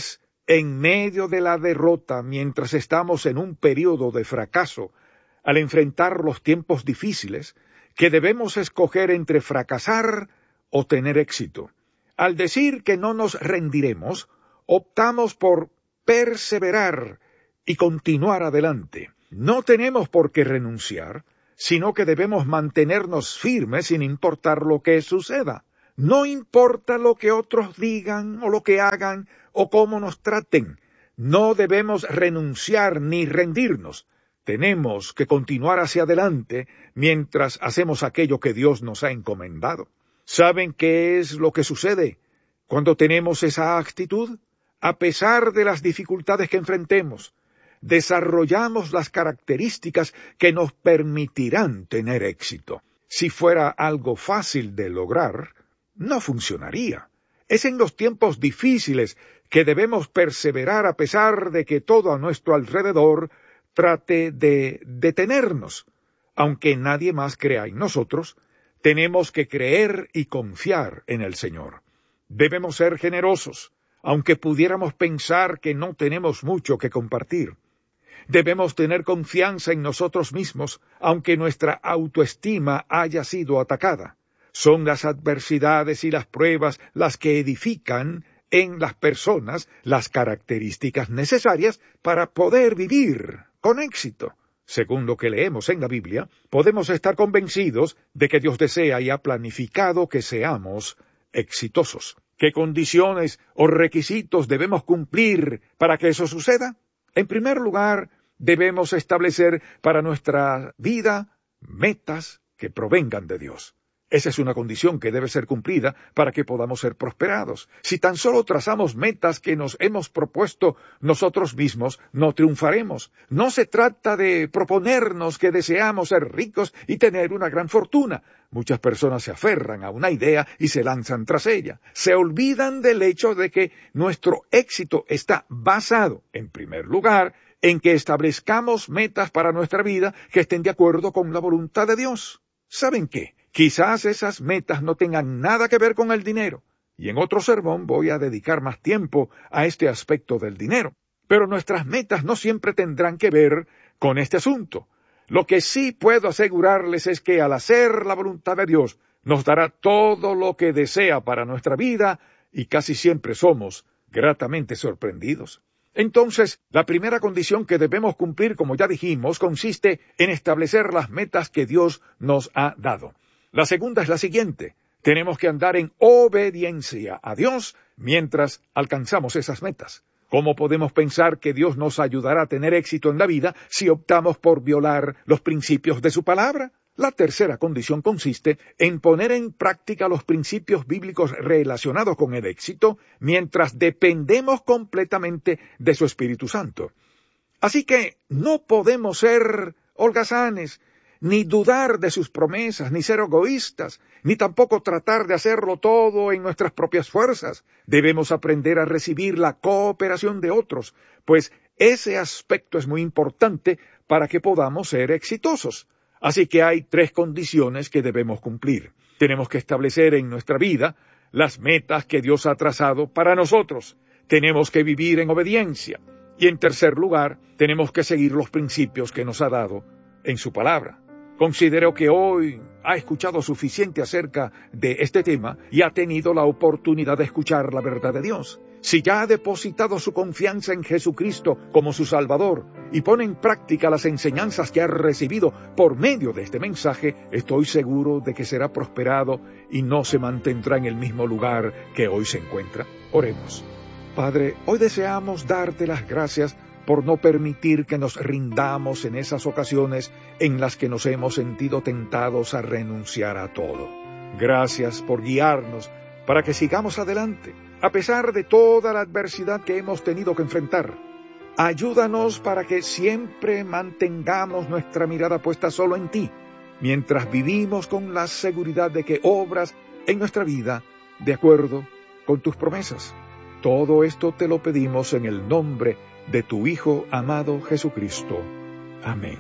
en medio de la derrota, mientras estamos en un período de fracaso, al enfrentar los tiempos difíciles, que debemos escoger entre fracasar o tener éxito. Al decir que no nos rendiremos, optamos por perseverar y continuar adelante. No tenemos por qué renunciar, sino que debemos mantenernos firmes sin importar lo que suceda. No importa lo que otros digan o lo que hagan o cómo nos traten. No debemos renunciar ni rendirnos. Tenemos que continuar hacia adelante mientras hacemos aquello que Dios nos ha encomendado. ¿Saben qué es lo que sucede cuando tenemos esa actitud? A pesar de las dificultades que enfrentemos, desarrollamos las características que nos permitirán tener éxito. Si fuera algo fácil de lograr, no funcionaría. Es en los tiempos difíciles que debemos perseverar a pesar de que todo a nuestro alrededor trate de detenernos. Aunque nadie más crea en nosotros, tenemos que creer y confiar en el Señor. Debemos ser generosos, aunque pudiéramos pensar que no tenemos mucho que compartir. Debemos tener confianza en nosotros mismos, aunque nuestra autoestima haya sido atacada. Son las adversidades y las pruebas las que edifican en las personas las características necesarias para poder vivir con éxito. Según lo que leemos en la Biblia, podemos estar convencidos de que Dios desea y ha planificado que seamos exitosos. ¿Qué condiciones o requisitos debemos cumplir para que eso suceda? En primer lugar, debemos establecer para nuestra vida metas que provengan de Dios. Esa es una condición que debe ser cumplida para que podamos ser prosperados. Si tan solo trazamos metas que nos hemos propuesto nosotros mismos, no triunfaremos. No se trata de proponernos que deseamos ser ricos y tener una gran fortuna. Muchas personas se aferran a una idea y se lanzan tras ella. Se olvidan del hecho de que nuestro éxito está basado, en primer lugar, en que establezcamos metas para nuestra vida que estén de acuerdo con la voluntad de Dios. ¿Saben qué? Quizás esas metas no tengan nada que ver con el dinero, y en otro sermón voy a dedicar más tiempo a este aspecto del dinero. Pero nuestras metas no siempre tendrán que ver con este asunto. Lo que sí puedo asegurarles es que al hacer la voluntad de Dios, nos dará todo lo que desea para nuestra vida, y casi siempre somos gratamente sorprendidos. Entonces, la primera condición que debemos cumplir, como ya dijimos, consiste en establecer las metas que Dios nos ha dado. La segunda es la siguiente: tenemos que andar en obediencia a Dios mientras alcanzamos esas metas. ¿Cómo podemos pensar que Dios nos ayudará a tener éxito en la vida si optamos por violar los principios de su palabra? La tercera condición consiste en poner en práctica los principios bíblicos relacionados con el éxito mientras dependemos completamente de su Espíritu Santo. Así que no podemos ser holgazanes, ni dudar de sus promesas, ni ser egoístas, ni tampoco tratar de hacerlo todo en nuestras propias fuerzas. Debemos aprender a recibir la cooperación de otros, pues ese aspecto es muy importante para que podamos ser exitosos. Así que hay tres condiciones que debemos cumplir. Tenemos que establecer en nuestra vida las metas que Dios ha trazado para nosotros. Tenemos que vivir en obediencia. Y en tercer lugar, tenemos que seguir los principios que nos ha dado en su palabra. Considero que hoy ha escuchado suficiente acerca de este tema y ha tenido la oportunidad de escuchar la verdad de Dios. Si ya ha depositado su confianza en Jesucristo como su Salvador y pone en práctica las enseñanzas que ha recibido por medio de este mensaje, estoy seguro de que será prosperado y no se mantendrá en el mismo lugar que hoy se encuentra. Oremos. Padre, hoy deseamos darte las gracias por no permitir que nos rindamos en esas ocasiones en las que nos hemos sentido tentados a renunciar a todo. Gracias por guiarnos para que sigamos adelante, a pesar de toda la adversidad que hemos tenido que enfrentar. Ayúdanos para que siempre mantengamos nuestra mirada puesta solo en ti, mientras vivimos con la seguridad de que obras en nuestra vida de acuerdo con tus promesas. Todo esto te lo pedimos en el nombre de tu Hijo amado Jesucristo. Amén.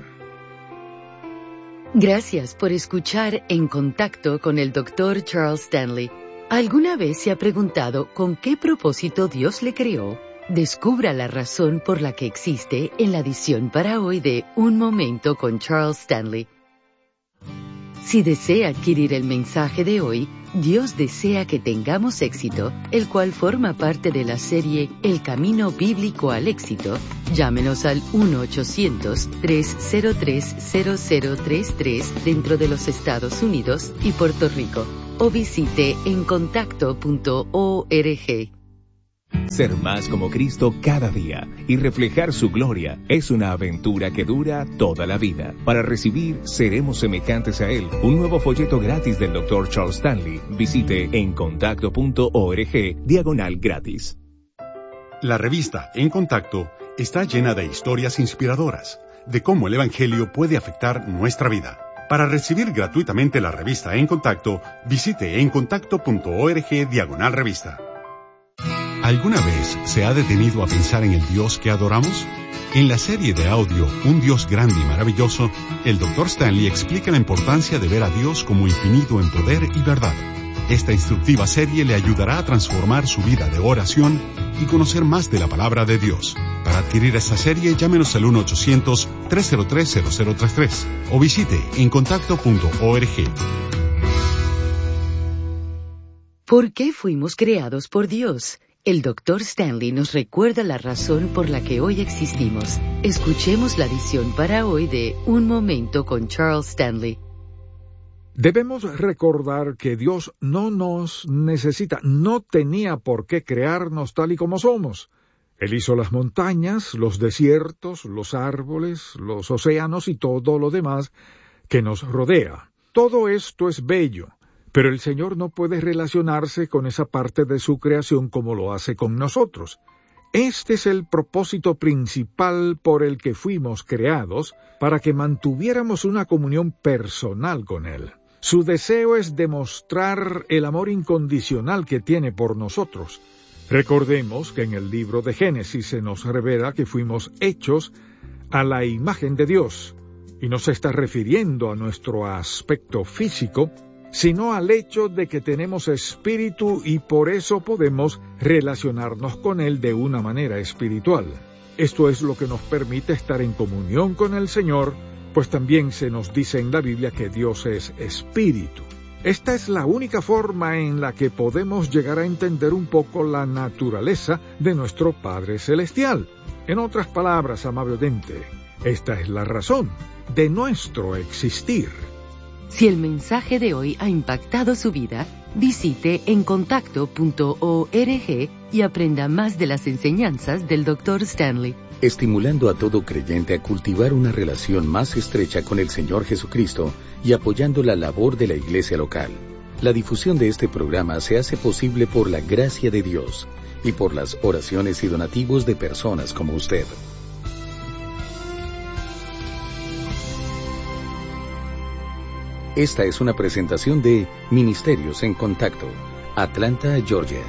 Gracias por escuchar En Contacto con el doctor Charles Stanley. ¿Alguna vez se ha preguntado con qué propósito Dios le creó? Descubra la razón por la que existe en la edición para hoy de Un Momento con Charles Stanley. Si desea adquirir el mensaje de hoy, Dios desea que tengamos éxito, el cual forma parte de la serie El Camino Bíblico al Éxito, llámenos al uno ochocientos, tres cero tres, cero cero tres tres dentro de los Estados Unidos y Puerto Rico, o visite en contacto punto org. Ser más como Cristo cada día y reflejar su gloria es una aventura que dura toda la vida. Para recibir Seremos Semejantes a Él, un nuevo folleto gratis del doctor Charles Stanley, visite en contacto punto org diagonal gratis. La revista En Contacto está llena de historias inspiradoras de cómo el Evangelio puede afectar nuestra vida. Para recibir gratuitamente la revista En Contacto, visite en contacto punto org diagonal revista. ¿Alguna vez se ha detenido a pensar en el Dios que adoramos? En la serie de audio Un Dios Grande y Maravilloso, el doctor Stanley explica la importancia de ver a Dios como infinito en poder y verdad. Esta instructiva serie le ayudará a transformar su vida de oración y conocer más de la palabra de Dios. Para adquirir esta serie, llámenos al uno ochocientos, tres cero tres, cero cero tres tres o visite en contacto punto org. ¿Por qué fuimos creados por Dios? El doctor Stanley nos recuerda la razón por la que hoy existimos. Escuchemos la edición para hoy de Un Momento con Charles Stanley. Debemos recordar que Dios no nos necesita, no tenía por qué crearnos tal y como somos. Él hizo las montañas, los desiertos, los árboles, los océanos y todo lo demás que nos rodea. Todo esto es bello. Pero el Señor no puede relacionarse con esa parte de su creación como lo hace con nosotros. Este es el propósito principal por el que fuimos creados, para que mantuviéramos una comunión personal con Él. Su deseo es demostrar el amor incondicional que tiene por nosotros. Recordemos que en el libro de Génesis se nos revela que fuimos hechos a la imagen de Dios, y no se está refiriendo a nuestro aspecto físico, sino al hecho de que tenemos espíritu y por eso podemos relacionarnos con Él de una manera espiritual. Esto es lo que nos permite estar en comunión con el Señor, pues también se nos dice en la Biblia que Dios es espíritu. Esta es la única forma en la que podemos llegar a entender un poco la naturaleza de nuestro Padre Celestial. En otras palabras, amable oyente, esta es la razón de nuestro existir. Si el mensaje de hoy ha impactado su vida, visite en contacto punto org y aprenda más de las enseñanzas del doctor Stanley. Estimulando a todo creyente a cultivar una relación más estrecha con el Señor Jesucristo y apoyando la labor de la iglesia local. La difusión de este programa se hace posible por la gracia de Dios y por las oraciones y donativos de personas como usted. Esta es una presentación de Ministerios en Contacto, Atlanta, Georgia.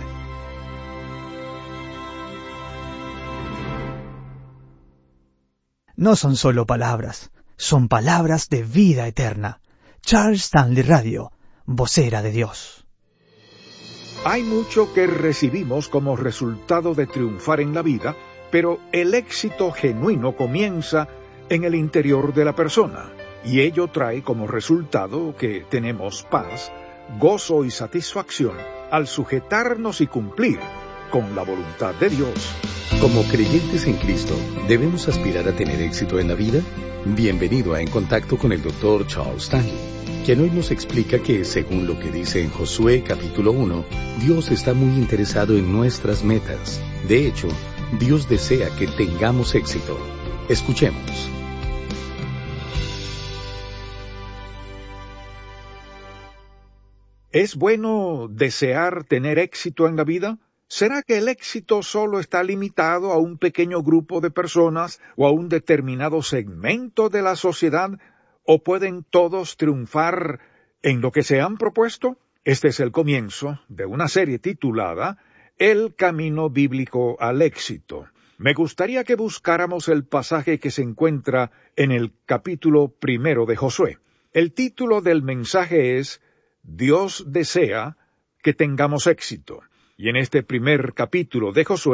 No son solo palabras, son palabras de vida eterna. Charles Stanley Radio, vocera de Dios. Hay mucho que recibimos como resultado de triunfar en la vida, pero el éxito genuino comienza en el interior de la persona. Y ello trae como resultado que tenemos paz, gozo y satisfacción al sujetarnos y cumplir con la voluntad de Dios. Como creyentes en Cristo, ¿debemos aspirar a tener éxito en la vida? Bienvenido a En Contacto con el doctor Charles Stanley, quien hoy nos explica que, según lo que dice en Josué capítulo uno, Dios está muy interesado en nuestras metas. De hecho, Dios desea que tengamos éxito. Escuchemos. ¿Es bueno desear tener éxito en la vida? ¿Será que el éxito solo está limitado a un pequeño grupo de personas o a un determinado segmento de la sociedad? ¿O pueden todos triunfar en lo que se han propuesto? Este es el comienzo de una serie titulada El Camino Bíblico al Éxito. Me gustaría que buscáramos el pasaje que se encuentra en el capítulo primero de Josué. El título del mensaje es Dios desea que tengamos éxito. Y en este primer capítulo de Josué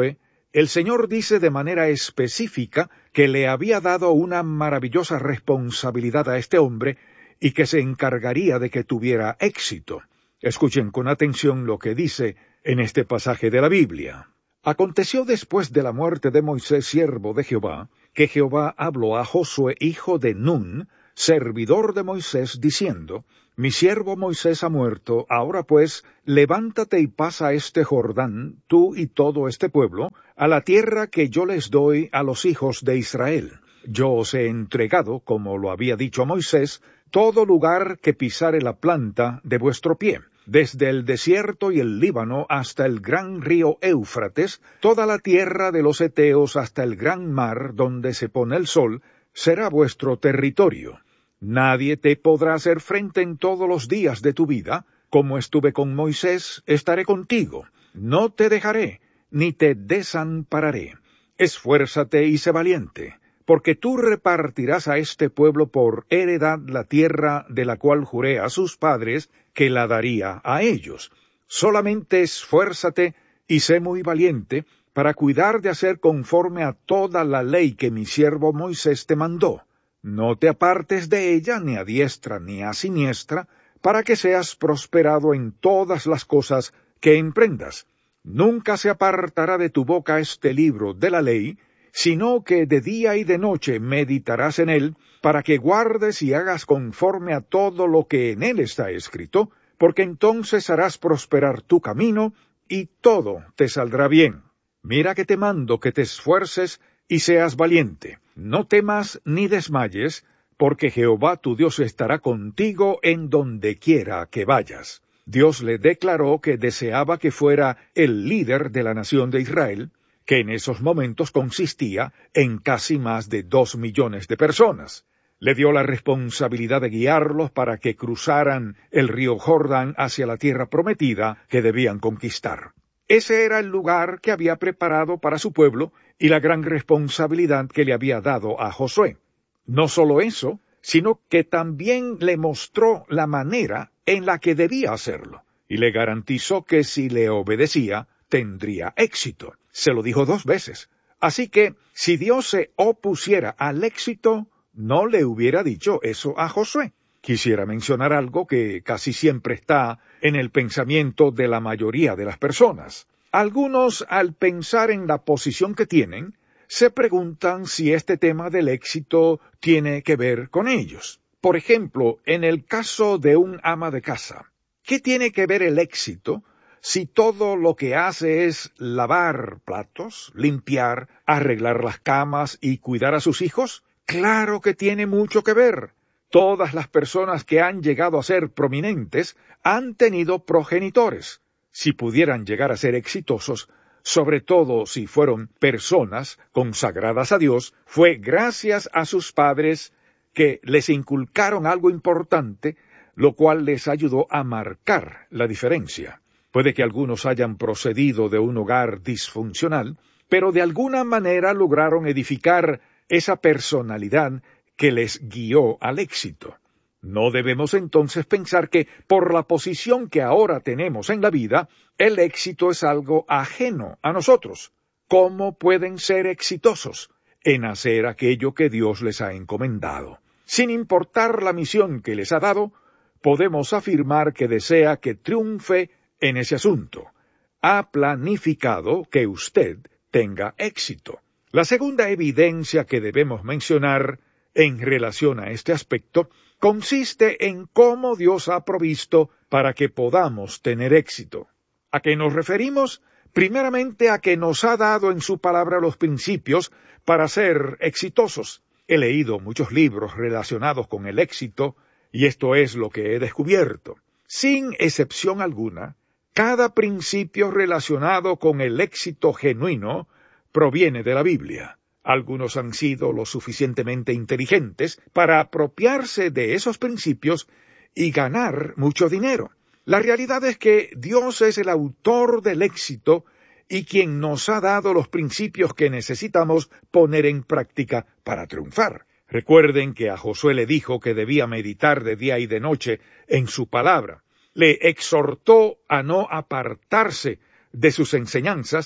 El Señor dice de manera específica que le había dado una maravillosa responsabilidad a este hombre y que se encargaría de que tuviera éxito. Escuchen con atención lo que dice en este pasaje de la Biblia. Aconteció después de la muerte de Moisés, siervo de Jehová, que Jehová habló a Josué, hijo de Nun, servidor de Moisés, diciendo: Mi siervo Moisés ha muerto, ahora pues, levántate y pasa este Jordán, tú y todo este pueblo, a la tierra que yo les doy a los hijos de Israel. Yo os he entregado, como lo había dicho a Moisés, todo lugar que pisare la planta de vuestro pie, desde el desierto y el Líbano hasta el gran río Éufrates, toda la tierra de los heteos hasta el gran mar donde se pone el sol, será vuestro territorio. Nadie te podrá hacer frente en todos los días de tu vida. Como estuve con Moisés, estaré contigo. No te dejaré, ni te desampararé. Esfuérzate y sé valiente, porque tú repartirás a este pueblo por heredad la tierra de la cual juré a sus padres que la daría a ellos. Solamente esfuérzate y sé muy valiente, para cuidar de hacer conforme a toda la ley que mi siervo Moisés te mandó. No te apartes de ella ni a diestra ni a siniestra, para que seas prosperado en todas las cosas que emprendas. Nunca se apartará de tu boca este libro de la ley, sino que de día y de noche meditarás en él, para que guardes y hagas conforme a todo lo que en él está escrito, porque entonces harás prosperar tu camino, y todo te saldrá bien. Mira que te mando que te esfuerces y seas valiente. No temas ni desmayes, porque Jehová tu Dios estará contigo en donde quiera que vayas. Dios le declaró que deseaba que fuera el líder de la nación de Israel, que en esos momentos consistía en casi más de dos millones de personas. Le dio la responsabilidad de guiarlos para que cruzaran el río Jordán hacia la tierra prometida que debían conquistar. Ese era el lugar que había preparado para su pueblo y la gran responsabilidad que le había dado a Josué. No solo eso, sino que también le mostró la manera en la que debía hacerlo, y le garantizó que si le obedecía, tendría éxito. Se lo dijo dos veces. Así que, si Dios se opusiera al éxito, no le hubiera dicho eso a Josué. Quisiera mencionar algo que casi siempre está en el pensamiento de la mayoría de las personas. Algunos, al pensar en la posición que tienen, se preguntan si este tema del éxito tiene que ver con ellos. Por ejemplo, en el caso de un ama de casa, ¿qué tiene que ver el éxito si todo lo que hace es lavar platos, limpiar, arreglar las camas y cuidar a sus hijos? Claro que tiene mucho que ver. Todas las personas que han llegado a ser prominentes han tenido progenitores. Si pudieran llegar a ser exitosos, sobre todo si fueron personas consagradas a Dios, fue gracias a sus padres que les inculcaron algo importante, lo cual les ayudó a marcar la diferencia. Puede que algunos hayan procedido de un hogar disfuncional, pero de alguna manera lograron edificar esa personalidad que les guió al éxito. No debemos entonces pensar que, por la posición que ahora tenemos en la vida, el éxito es algo ajeno a nosotros. ¿Cómo pueden ser exitosos? En hacer aquello que Dios les ha encomendado. Sin importar la misión que les ha dado, podemos afirmar que desea que triunfe en ese asunto. Ha planificado que usted tenga éxito. La segunda evidencia que debemos mencionar en relación a este aspecto consiste en cómo Dios ha provisto para que podamos tener éxito. ¿A qué nos referimos? Primeramente a que nos ha dado en su palabra los principios para ser exitosos. He leído muchos libros relacionados con el éxito, y esto es lo que he descubierto. Sin excepción alguna, cada principio relacionado con el éxito genuino proviene de la Biblia. Algunos han sido lo suficientemente inteligentes para apropiarse de esos principios y ganar mucho dinero. La realidad es que Dios es el autor del éxito y quien nos ha dado los principios que necesitamos poner en práctica para triunfar. Recuerden que a Josué le dijo que debía meditar de día y de noche en su palabra. Le exhortó a no apartarse de sus enseñanzas,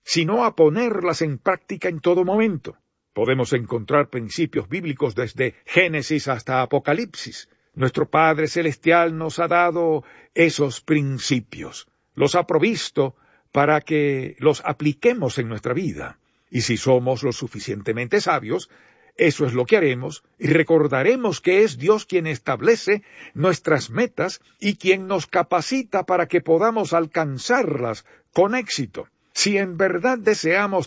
sino a ponerlas en práctica en todo momento. Podemos encontrar principios bíblicos desde Génesis hasta Apocalipsis. Nuestro Padre Celestial nos ha dado esos principios, los ha provisto para que los apliquemos en nuestra vida. Y si somos lo suficientemente sabios, eso es lo que haremos, y recordaremos que es Dios quien establece nuestras metas y quien nos capacita para que podamos alcanzarlas con éxito. Si en verdad deseamos